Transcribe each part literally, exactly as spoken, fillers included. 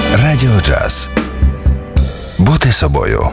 Радіо Джаз. Бути собою.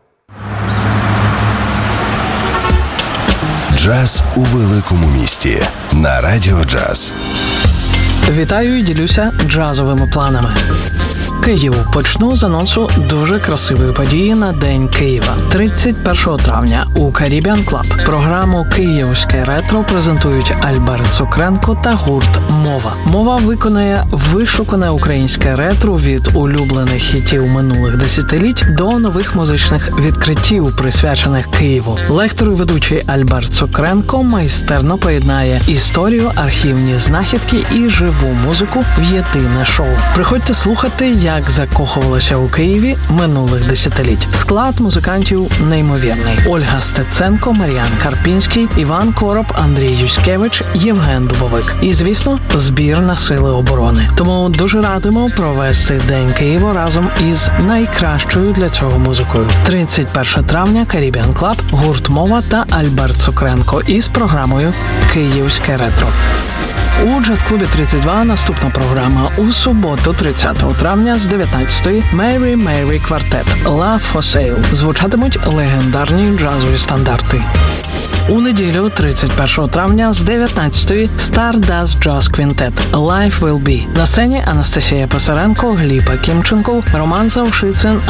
Джаз у великому місті. На Радіо Джаз. Вітаю і ділюся джазовими планами. Київ. Почну з анонсу дуже красивої події на День Києва. тридцять першого травня у Caribbean Club програму «Київське ретро» презентують Альберт Цукренко та гурт «Мова». «Мова» виконає вишукане українське ретро від улюблених хітів минулих десятиліть до нових музичних відкриттів, присвячених Києву. Лектор і ведучий Альберт Цукренко майстерно поєднає історію, архівні знахідки і живу музику в єдине шоу. Приходьте слухати, як закохувалося у Києві минулих десятиліть. Склад музикантів неймовірний. Ольга Стеценко, Мар'ян Карпінський, Іван Короб, Андрій Юськевич, Євген Дубовик. І, звісно, збір на сили оборони. Тому дуже радимо провести День Києва разом із найкращою для цього музикою. тридцять першого травня, Caribbean Club, гурт «Мова» та Альберт Цукренко із програмою «Київське ретро». У джаз-клубі тридцять два наступна програма у суботу, тридцятого травня з дев'ятнадцятої Mary Mary Quartet «Love for Sale». Звучатимуть легендарні джазові стандарти. У неділю, тридцять першого травня з дев'ятнадцятої Stardust Jazz Quintet «Life Will Be». На сцені Анастасія Писаренко, Гліб Акімченков, Роман Завшицин,